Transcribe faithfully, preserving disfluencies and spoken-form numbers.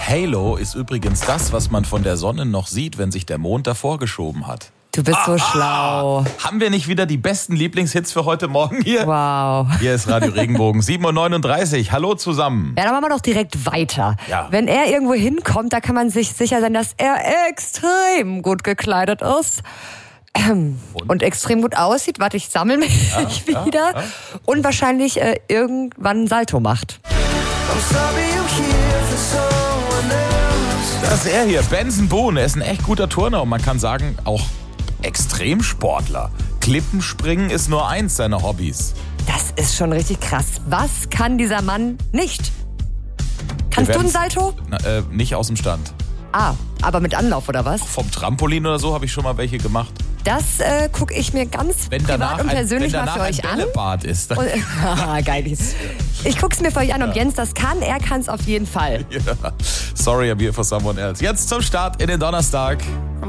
Halo ist übrigens das, was man von der Sonne noch sieht, wenn sich der Mond davor geschoben hat. Du bist so schlau. Haben wir nicht wieder die besten Lieblingshits für heute Morgen hier? Wow. Hier ist Radio Regenbogen, sieben Uhr neununddreißig. Hallo zusammen. Ja, dann machen wir doch direkt weiter. Ja. Wenn er irgendwo hinkommt, da kann man sich sicher sein, dass er extrem gut gekleidet ist. Ähm, und? und extrem gut aussieht. Warte, ich sammle mich ja, wieder. Ja, ja. Und wahrscheinlich äh, irgendwann ein Salto macht. Das ist er hier, Benson Boone. Er ist ein echt guter Turner und man kann sagen, auch Extremsportler. Klippenspringen ist nur eins seiner Hobbys. Das ist schon richtig krass. Was kann dieser Mann nicht? Kannst du ein Salto? Na, äh, nicht aus dem Stand. Ah, aber mit Anlauf oder was? Vom Trampolin oder so habe ich schon mal welche gemacht. Das äh, gucke ich mir ganz wenn privat und persönlich ein, wenn mal für euch ein Bällebad an. Ist, und, ah, geil. Ich gucke es mir für euch an und Jens, das kann, er kann es auf jeden Fall. Ja. Sorry, I'm here for someone else. Jetzt zum Start in den Donnerstag.